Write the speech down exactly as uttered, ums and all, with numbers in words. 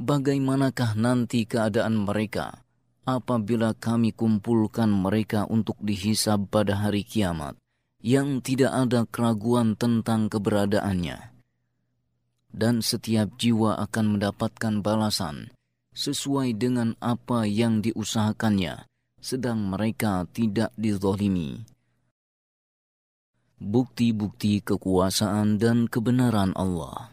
bagaimanakah nanti keadaan mereka apabila kami kumpulkan mereka untuk dihisab pada hari kiamat, yang tidak ada keraguan tentang keberadaannya. Dan setiap jiwa akan mendapatkan balasan sesuai dengan apa yang diusahakannya, sedang mereka tidak dizalimi. Bukti-bukti kekuasaan dan kebenaran Allah.